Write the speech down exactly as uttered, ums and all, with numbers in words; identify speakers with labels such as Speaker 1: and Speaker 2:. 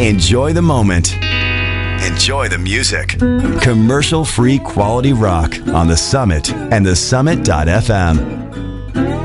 Speaker 1: Enjoy the moment. Enjoy the music. Commercial-free quality rock on The Summit and the summit dot f m.